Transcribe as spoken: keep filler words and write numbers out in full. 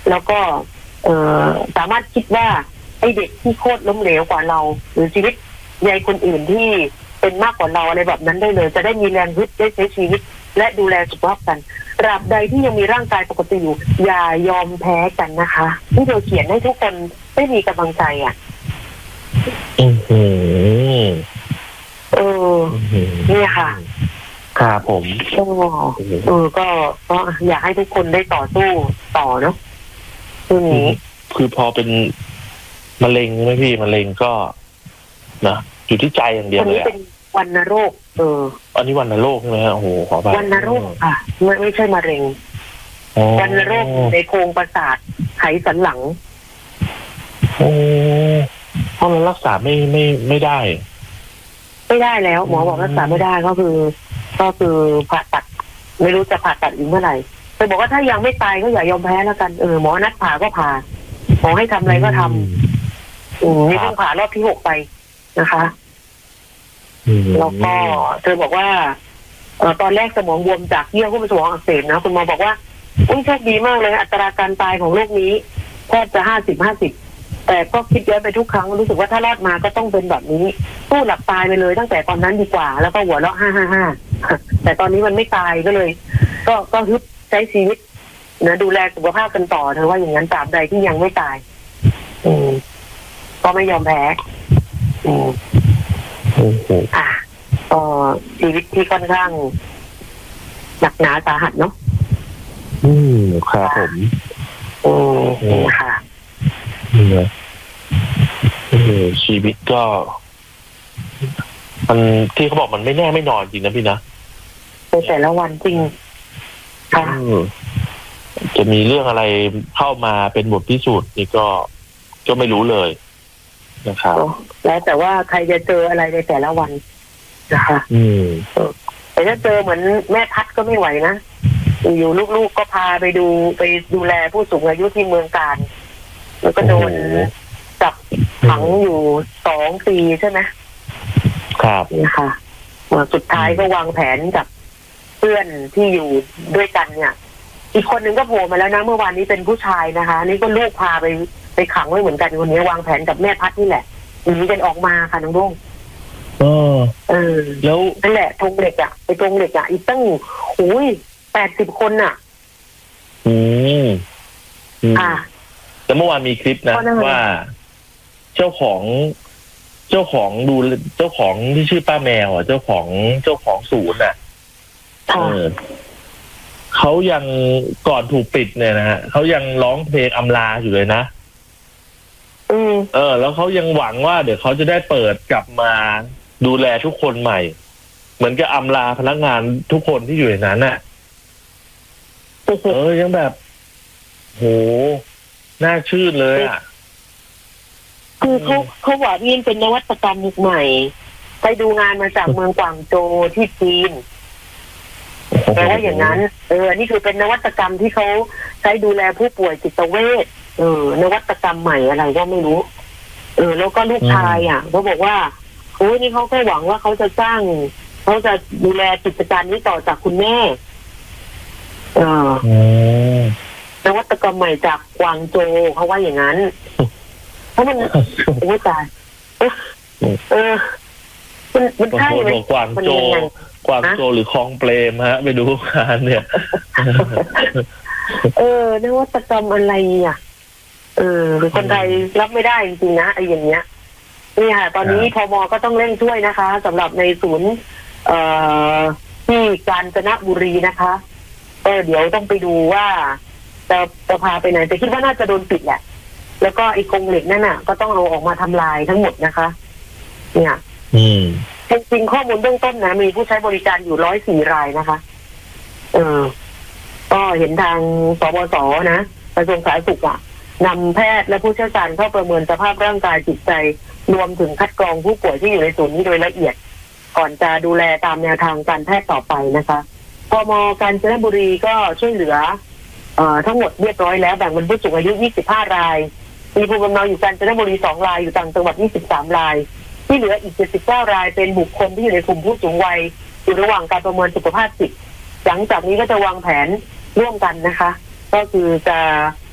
แล้วก็เอ่อสามารถคิดว่าไอ้เด็กที่โคตรล้มเหลวกว่าเราหรือชีวิตยายคนอื่นที่เป็นมากกว่าเราอะไรแบบนั้นได้เลยจะได้มีแรงฮึดได้ใช้ชีวิตและดูแลสุขภาพกันตราบใดที่ยังมีร่างกายปกติอยู่อย่ายอมแพ้กันนะคะที่เราเขียนให้ทุกคนได้มีกำลังใจอ่ะอือหือเออเนี่ยค่ะครับผมก็เออก็ก็อยากให้ทุกคนได้ต่อสู้ต่อเนาะตรงนี้คือพอเป็นมะเร็งไหมพี่มะเร็งก็นะอยู่ที่ใจอย่างเดียวเลยอันนี้เป็นวัณโรคเอออันนี้วัณโรคใช่ไหมโอ้โหขอไปวัณโรคค่ะไม่ไม่ใช่มะเร็งวัณโรคในโครงประสาทไขสันหลังโอ้เพราะเรารักษาไม่ไม่ไม่ได้ไม่ได้แล้วหมอบอกรักษาไม่ได้ก็คือก็คือผ่าตัดไม่รู้จะผ่าตัดอีกเมื่อไหร่แต่บอกว่าถ้ายังไม่ตายก็อย่ายอมแพ้แล้วกันเออหมอนัดผ่าก็ผ่าหมอให้ทำอะไรก็ทำอืมนี่เพิ่งผ่ารอบที่หกไปนะคะแล้วก็เธอบอกว่าเออตอนแรกสมองบวมจากเยื่อหุ้มสมองอักเสบนะคุณหมอบอกว่าอุ้ยโชคดีมากเลยอัตราการตายของโรคนี้แทบจะห้าสิบห้าสิบแต่ก็คิดย้อนไปทุกครั้งรู้สึกว่าถ้ารอดมาก็ต้องเป็นแบบนี้สู้หลับตายไปเลยตั้งแต่ตอนนั้นดีกว่าแล้วก็หัวเราะห้าห้าห้าแต่ตอนนี้มันไม่ตายก็เลยก็ก็ฮึดใช้ชีวิตนะดูแลสุขภาพกันต่อเธอว่าอย่างนั้นตราบใดที่ยังไม่ตายอืมก็ไม่ยอมแพ้อืมอ่ะก็ชีวิตที่ค่อนข้างหนักหนาสาหัสเนาะอืมครับผมอืมค่ะชีวิตก็มันที่เขาบอกมันไม่แน่ไม่นอนจริงนะพี่นะในแต่ละวันจริงค่ะจะมีเรื่องอะไรเข้ามาเป็นบทพิสูจน์นี่ก็ก็ไม่รู้เลยนะครับแล้วแต่ว่าใครจะเจออะไรในแต่ละวันนะคะอืมแต่ถ้าเจอเหมือนแม่พัดก็ไม่ไหวนะอยู่ลูกๆก็พาไปดูไปดูแลผู้สูงอายุที่เมืองการแล้วก็โดนจับขังอยู่สองปีใช่ไหมครับนะคะสุดท้ายก็วางแผนกับเพื่อนที่อยู่ด้วยกันเนี่ยอีกคนหนึ่งก็โผล่มาแล้วนะเมื่อวานนี้เป็นผู้ชายนะคะนี่ก็ลูกพาไปไปขังไว้เหมือนกันคนนี้วางแผนกับแม่พัดนี่แหละหนีกันออกมาค่ะน้องรุ่งเออเออแล้วนั่นแหละธงเหล็กอ่ะไปธงเหล็กอ่ะอีกตั้งโอ้ยแปดสิบคนอ่ะอืมอ่าแต่เมื่อวานมีคลิปนะว่าเจ้าของเจ้าของดูเจ้าของที่ชื่อป้าแมวอ่ะเจ้าของเจ้าของศูนย์อ่ะเออเขายังก่อนถูกปิดเนี่ยนะฮะเขายังร้องเพลงอำลาอยู่เลยนะอืมเออแล้วเขายังหวังว่าเดี๋ยวเขาจะได้เปิดกลับมาดูแลทุกคนใหม่เหมือนกับอำลาพนักงานทุกคนที่อยู่ในนั้นน่ะเออยังแบบโหน่าชื่นเลยอ่ะคือเขาเขาบอกนี่เป็นนวัตกรรมใหม่ไปดูงานมาจากเมืองกวางโจวที่จีนแปลว่าอย่างนั้นเออนี่คือเป็นนวัตกรรมที่เขาใช้ดูแลผู้ป่วยจิตเวชเออนวัตกรรมใหม่อะไรก็ไม่รู้เออแล้วก็ลูกชายอ่ะเขาบอกว่าโอ้ยนี่เขาแค่หวังว่าเขาจะสร้างเขาจะดูแลกิจการนี้ต่อจากคุณแม่เออนวัตกรรมใหม่จากกวางโจวเขาว่าอย่างนั้นเพราะมันโอ้ยตายเออมันมันใช่ไหมกวางโจวกวางโจวหรือคลองเปรมฮะไปดูงานเนี่ยเออนวัตกรรมอะไรอ่ะเออหรือคนไทยรับไม่ได้จริงๆนะไอ้อย่างเงี้ยนี่ค่ะตอนนี้พม.ก็ต้องเร่งช่วยนะคะสำหรับในศูนย์เอ่อที่กาญจนบุรีนะคะเออเดี๋ยวต้องไปดูว่าจะจะพาไปไหนแต่คิดว่าน่าจะโดนปิดแหละแล้วก็ไอ้กรงเหล็กนั่นน่ะก็ต้องเอาออกมาทำลายทั้งหมดนะคะเนี่ยอืมจริงๆข้อมูลเบื้องต้นนะมีผู้ใช้บริการอยู่ร้อยสี่รายนะคะเออก็เห็นทางสบสนะกระทรวงสาธารณสุขอ่ะนำแพทย์และผู้เชี่ยวชาญเข้าประเมินสภาพร่างกายจิตใจรวมถึงคัดกรองผู้ป่วยที่อยู่ในศูนย์นี้โดยละเอียดก่อนจะดูแลตามแนวทางการแพทย์ต่อไปนะคะพม.กาญจนบุรีก็ช่วยเหลือเอ่อทั้งหมดเรียบร้อยแล้วแบ่งเป็นผู้สูงอายุยี่สิบห้ารายมีภูมิลำเนาอยู่กาญจนบุรีสองรายอยู่ต่างจังหวัดยี่สิบสามรายที่เหลืออีกเจ็ดสิบเก้ารายเป็นบุคคลที่อยู่ในกลุ่มผู้สูงวัยอยู่ระหว่างการประเมินสุขภาพจิตหลังจากนี้ก็จะวางแผนร่วมกันนะคะก็คือจะ